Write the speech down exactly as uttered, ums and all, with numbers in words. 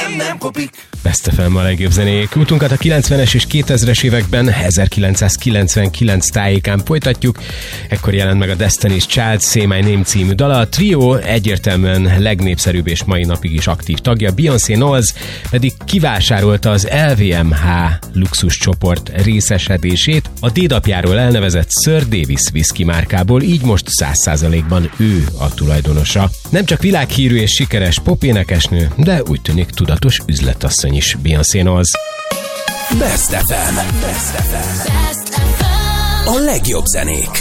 nem, nem kopik. Best ef em a legjobb zenék. Útunkat a kilencvenes és kétezres években ezerkilencszázkilencvenkilenc tájékán folytatjuk. Ekkor jelent meg a Destiny's Child Say My Name című dala. A trió egyértelműen legnépszerűbb és mai napig is aktív tagja. Beyoncé Knowles pedig kivásárolta az el vé em há luxus csoport részesedését a dédapjáról elnevezett Sir Davis whisky márkából, így most száz százalékban ő a tulajdonosa. Nem csak világhírű és sikeres popénekesnő, de úgy tűnik tudatos üzletasszony is Beyoncé Knowles. Best ef em. Best ef em. A legjobb zenék.